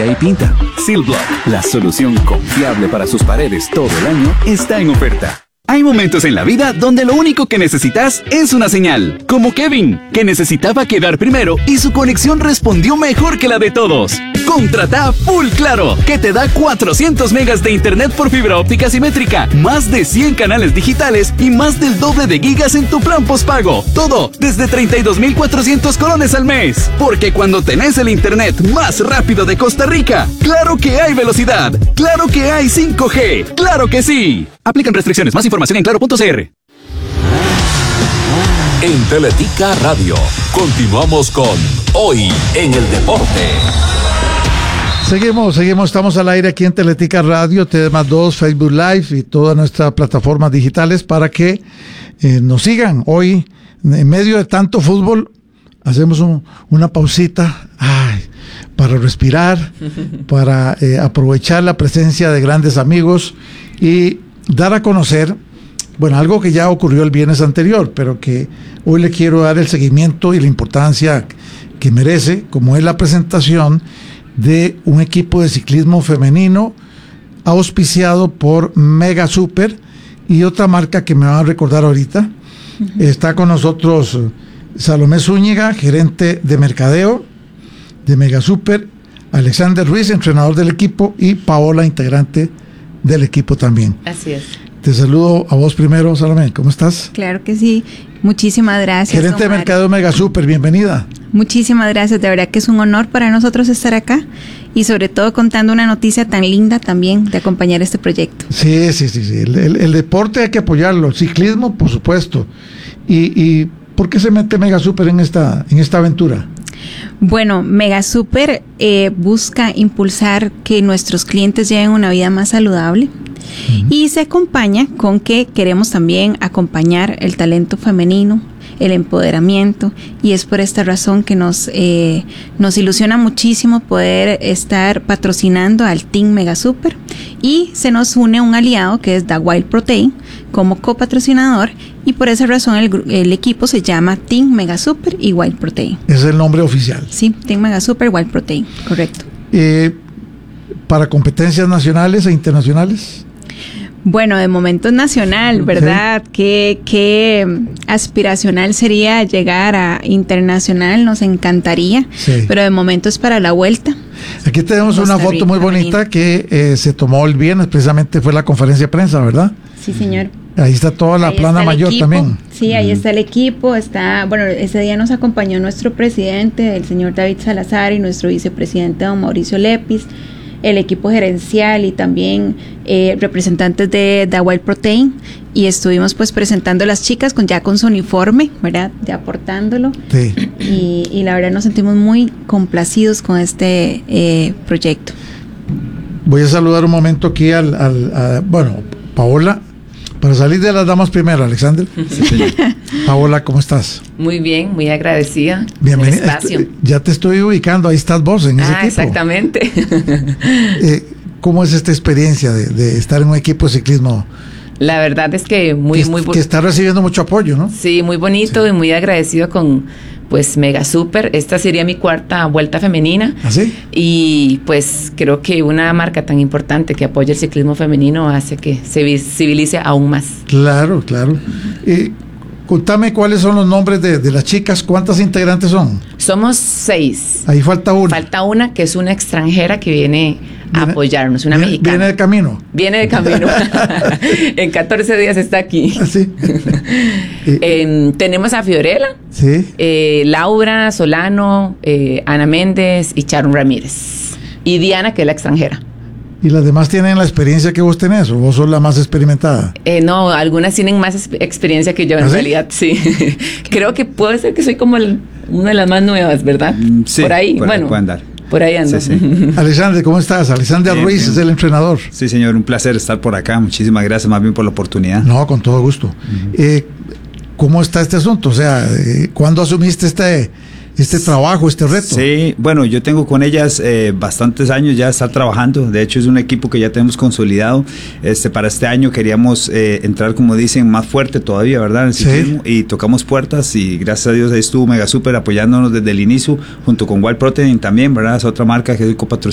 Y pinta. Silblock, la solución confiable para sus paredes todo el año, está en oferta. Hay momentos en la vida donde lo único que necesitas es una señal, como Kevin, que necesitaba quedar primero y su conexión respondió mejor que la de todos. Contrata Full Claro, que te da 400 megas de internet por fibra óptica simétrica, más de 100 canales digitales y más del doble de gigas en tu plan postpago. Todo desde 32,400 colones al mes. Porque cuando tenés el internet más rápido de Costa Rica, claro que hay velocidad, claro que hay 5G, claro que sí. Aplican restricciones. Más información en claro.cr. En Teletica Radio, continuamos con Hoy en el Deporte. Seguimos, estamos al aire aquí en Teletica Radio, TD+2, Facebook Live y todas nuestras plataformas digitales para que nos sigan. Hoy, en medio de tanto fútbol, hacemos una pausita para respirar, para aprovechar la presencia de grandes amigos y dar a conocer, bueno, algo que ya ocurrió el viernes anterior, pero que hoy le quiero dar el seguimiento y la importancia que merece, como es la presentación de un equipo de ciclismo femenino auspiciado por Mega Super y otra marca que me va a recordar ahorita. Está con nosotros Salomé Zúñiga, gerente de mercadeo de Mega Super, Alexander Ruiz, entrenador del equipo, y Paola, integrante del equipo también. Así es. Te saludo a vos primero, Salomé. ¿Cómo estás? Claro que sí. Muchísimas gracias. Gerente de mercadeo Mega Super, bienvenida. Muchísimas gracias. De verdad que es un honor para nosotros estar acá y sobre todo contando una noticia tan linda también de acompañar este proyecto. Sí. El deporte hay que apoyarlo, el ciclismo, por supuesto. ¿Y por qué se mete Mega Super en esta aventura? Bueno, Mega Super busca impulsar que nuestros clientes lleven una vida más saludable. Y se acompaña con que queremos también acompañar el talento femenino, el empoderamiento, y es por esta razón que nos ilusiona muchísimo poder estar patrocinando al Team Mega Super, y se nos une un aliado que es The Wild Protein como copatrocinador, y por esa razón el equipo se llama Team Mega Super y Wild Protein. Es el nombre oficial. Sí, Team Mega Super, Wild Protein, correcto. ¿Para competencias nacionales e internacionales? Bueno, de momento es nacional, ¿verdad? Sí. Qué aspiracional sería llegar a internacional, nos encantaría, sí. Pero de momento es para la vuelta. Aquí tenemos una foto muy bonita que se tomó el viernes, precisamente fue la conferencia de prensa, ¿verdad? Sí, señor. Ahí está toda la plana mayor también. Sí, ahí está el equipo, bueno, ese día nos acompañó nuestro presidente, el señor David Salazar, y nuestro vicepresidente, don Mauricio Lepis, el equipo gerencial y también representantes de The Wild Protein, y estuvimos pues presentando a las chicas con su uniforme, ¿verdad? Ya portándolo. Sí. Y la verdad nos sentimos muy complacidos con este proyecto. Voy a saludar un momento aquí bueno, Paola. Para salir de las damas primero, Alexander. Sí. Paola, ¿cómo estás? Muy bien, muy agradecida. Bienvenida. Ya te estoy ubicando, ahí estás vos en ese equipo. Exactamente. ¿Cómo es esta experiencia de estar en un equipo de ciclismo? La verdad es que que está recibiendo mucho apoyo, ¿no? Sí, muy bonito, sí. Y muy agradecido con Mega Super. Esta sería mi 4ª vuelta femenina. ¿Ah, sí? Y pues creo que una marca tan importante que apoya el ciclismo femenino hace que se visibilice aún más. Claro. Contame cuáles son los nombres de las chicas, ¿cuántas integrantes son? Somos 6. Ahí falta una. Falta una que es una extranjera que viene a apoyarnos, una mexicana. ¿Viene de camino? Viene de camino. En 14 días está aquí. ¿Ah, sí? Tenemos a Fiorella, sí. Laura Solano, Ana Méndez y Sharon Ramírez. Y Diana, que es la extranjera. ¿Y las demás tienen la experiencia que vos tenés o vos sos la más experimentada? No, algunas tienen más experiencia que yo en realidad, sí. Creo que puede ser que soy como una de las más nuevas, ¿verdad? Sí, por ahí, bueno. Puede andar. Por ahí ando. Sí. Alexander, ¿cómo estás? Alexander Ruiz es el entrenador. Sí, señor, un placer estar por acá. Muchísimas gracias más bien por la oportunidad. No, con todo gusto. ¿Cómo está este asunto? O sea, ¿cuándo asumiste este trabajo, este reto? Sí, bueno, yo tengo con ellas bastantes años ya estar trabajando. De hecho, es un equipo que ya tenemos consolidado. Para este año queríamos entrar, como dicen, más fuerte todavía, ¿verdad? En el ciclismo, sí. Y tocamos puertas y gracias a Dios ahí estuvo Mega Super apoyándonos desde el inicio, junto con Wild Protein también, ¿verdad? Es otra marca que es copatrocinadora